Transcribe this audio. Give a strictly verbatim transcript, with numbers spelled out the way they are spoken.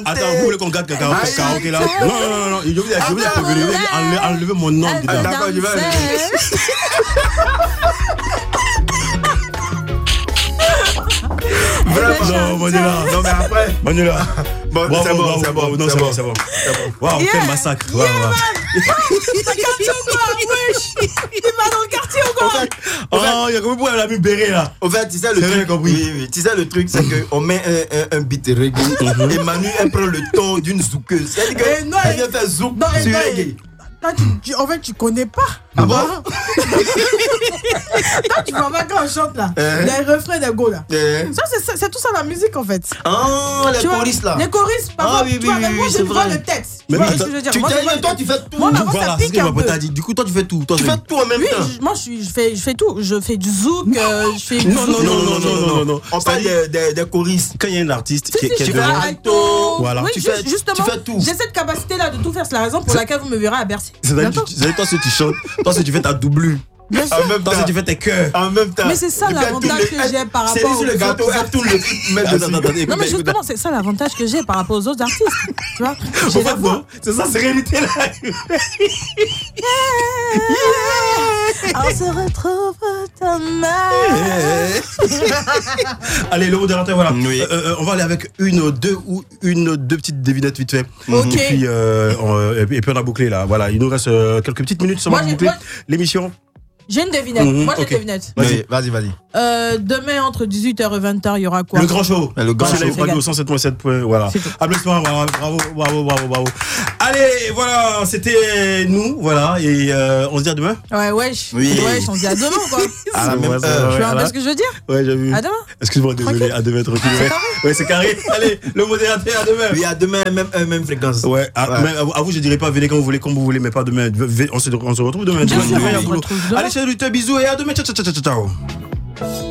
Attends, vous voulez qu'on garde quelqu'un au karaoké là? Non, non, non, non, je vous ai prévenu, enlevez mon nom. D'accord, je vais Non, Manuela. Non, mais après. Manuela. Bon, Bravo, c'est bon, bravo, c'est bravo. bon. Non, c'est bon, c'est bon. Waouh, quel massacre. Waouh, waouh. T'as quartier ou quoi, wesh? Tu vas dans le quartier ou quoi? Oh, il y a comme pour la mi béret là. Au fait, tu sais le truc. Oui, oui. Tu sais le truc, c'est qu'on met un, un, un beat reggae et Manu, elle prend le ton d'une zoukeuse. C'est-à-dire qu'elle vient faire zouk sur reggae. Là, tu, tu, en fait, tu connais pas. Ah bon? Toi, tu vois pas quand on chante là. Euh. Les refrains des go là. Euh. Ça, c'est, c'est tout ça la musique en fait. Ah, les Tu vois, choristes là. Les choristes, par Ah exemple, oui, tu vois, oui, même oui, moi, oui, je c'est vois vrai. le texte. Mais Tu vois attends, ce que je veux dire? Tu Moi, je t'as vois- toi, tu fais tout. Moi, ma voix, Voilà, ça c'est ce pique que un peu. t'as dit. Du coup, toi, tu fais tout. Toi, Tu fais tout en même Oui, temps. je- moi, je, suis, je, fais, je fais tout. Je fais du zouk, euh, je fais du Non, non, zouk. non, non, non, non, non. On parle des, des, des choristes. Quand il y a un artiste qui Si, est si, qui je est fais devant. alto. Voilà. Oui, Tu ju- fais- justement, tu fais tout. j'ai cette capacité-là de tout faire. C'est la raison pour laquelle vous me verrez à Bercy. C'est-à-dire, Bientôt. tu- c'est-à-dire, toi, si tu chantes, toi, si tu fais ta doublure, Bien sûr. En même toi, temps. si tu fais tes chœurs. En même temps. Mais c'est ça Et puis, elle l'avantage tourne les- que elle- j'ai par c'est rapport sur le aux gâteau, autres elle tourne le rythme Attends, dessus. attends, attends, écoute, Non mais écoute, justement c'est ça l'avantage que j'ai par rapport aux autres artistes, tu vois. En J'ai la fait, voix. non, c'est sa sérénité là. On se retrouve demain. Allez, le modérateur, voilà. Oui. Euh, euh, on va aller avec une, deux ou une, deux petites devinettes vite fait. Ok. Et puis, euh, on, et puis et puis on a bouclé là. Voilà, il nous reste euh, quelques petites minutes seulement Moi, pour j'ai- boucler moi- l'émission. J'ai une devinette. Mhm, Moi j'ai ok. une devinette. Vas-y, vas-y, vas-y. Euh, demain entre dix-huit heures et vingt heures il y aura quoi? Le grand show. Le grand Sur show. Live Radio cent sept point sept. Voilà. C'est tout. Applaudissements, bravo, bravo, bravo, bravo, bravo. Allez, voilà, c'était nous, voilà, et euh, on se dit à demain. Ouais wesh. Oui. Wesh on se dit à demain quoi. À la même Ouais, heure. ouais, Tu vois un là. peu ce que je veux dire? Ouais, j'ai vu. À demain. Excuse-moi, désolé, Tranquille. à demain, tranquille. C'est Ouais, carré. ouais, c'est carré. Allez, le modérateur, à demain. Oui, à demain, même heure, même fréquence. Ouais, à, Ouais. mais à vous- à vous, je dirais pas, venez quand vous voulez, comme vous voulez, mais pas demain. V- On se, on se retrouve demain. Bien Demain, sûr, demain, il y a on se boulot. retrouve demain. Allez, salut, bisous et à demain. Ciao, ciao, ciao, ciao, ciao.